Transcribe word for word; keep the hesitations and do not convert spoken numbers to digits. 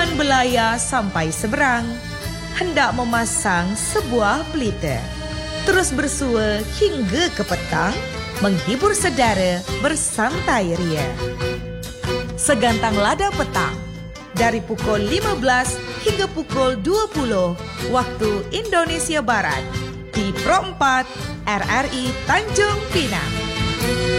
tujuan belaya sampai seberang, hendak memasang sebuah pelita. Terus bersua hingga ke petang, menghibur saudara bersantai ria. Segantang lada petang, dari pukul lima belas hingga pukul dua puluh waktu Indonesia Barat di Pro empat R R I Tanjung Pinang.